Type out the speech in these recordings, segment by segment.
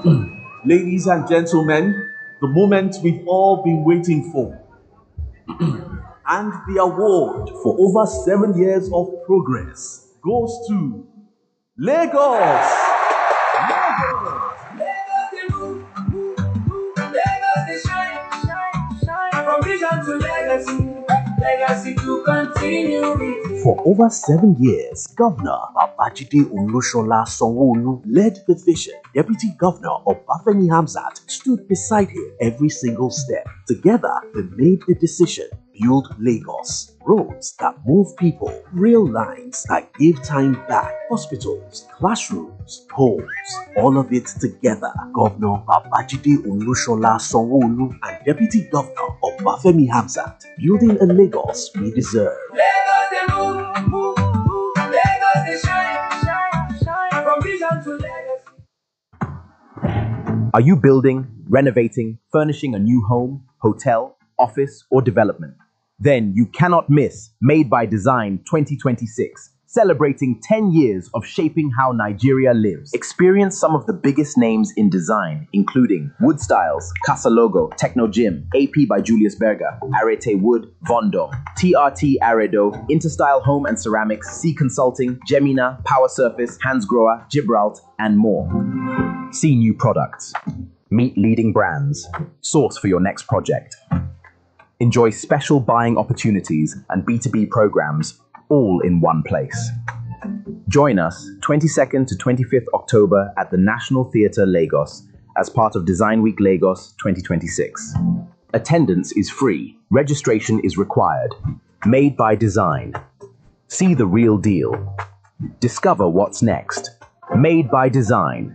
Ladies and gentlemen, the moment we've all been waiting for, and the award for over 7 years of progress goes to Lagos. Lagos they move, Lagos they shine. From vision to legacy, legacy to continue with. For over 7 years, Governor Babajide Olusola Sanwo-Olu led the vision. Deputy Governor Obafemi Hamzat stood beside him every single step. Together, they made a decision: build Lagos. Roads that move people, rail lines that give time back, hospitals, classrooms, homes, all of it together. Governor Babajide Olusola Sanwo-Olu and Deputy Governor Obafemi Hamzat, building a Lagos we deserve. Lagos they move, Lagos they shine. From vision to legacy. Are you building, renovating, furnishing a new home, hotel, office, or development? Then you cannot miss Made by Design 2026, celebrating 10 years of shaping how Nigeria lives. Experience some of the biggest names in design, including Wood Styles, Casa Logo, Techno Gym, AP by Julius Berger, Arete Wood, Vondom, TRT Aredo, Interstyle Home and Ceramics, C Consulting, Gemina, Power Surface, Hans Grohe, Gibralt, and more. See new products. Meet leading brands. Source for your next project. Enjoy special buying opportunities and B2B programs, all in one place. Join us 22nd to 25th October at the National Theatre Lagos as part of Design Week Lagos 2026. Attendance is free. Registration is required. Made by Design. See the real deal. Discover what's next. Made by Design.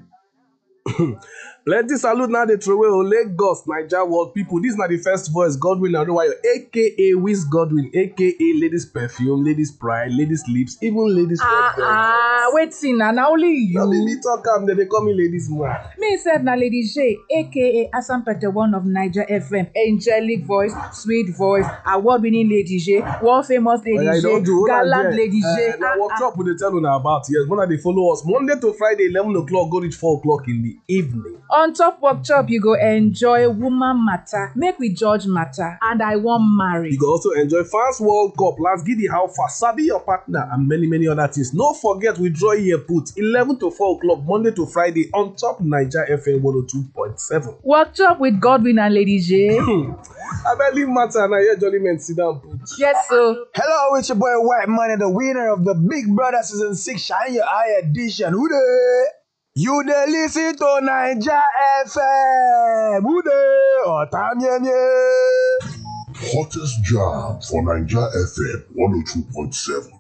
Plenty salute now they throw away Lagos, Niger world people. This is not the first voice, Godwin Adebayo, aka Wiz Godwin, aka Ladies Perfume, Ladies Pride, Ladies Lips, even Ladies wait, see now only you. Now me talk am, they call me Ladies Man. Me said na Lady J, aka Asampete one of Niger FM, angelic voice, sweet voice, award-winning Lady J, world famous Lady J, gallant Lady J. Now workshop with the tell you about yes. When they follow us Monday to Friday, 11 o'clock, go reach 4 o'clock in the evening. On top workshop, you go enjoy woman matter, make we judge matter, and I want marry. You go also enjoy Fans World Cup, Let's get the how far, Sabi your partner, and many other things. No forget we draw here put 11 to 4 o'clock Monday to Friday on top Niger FM 102.7. Workshop with Godwin and Lady J. I barely matter and I hear Jolly Men sit down put. Yes, sir. Hello, it's your boy White Money, the winner of the Big Brother Season 6 Shine Your Eye edition. Who dey? You dey listen to Niger FM. Who dey? Hottest jam for Niger FM 102.7.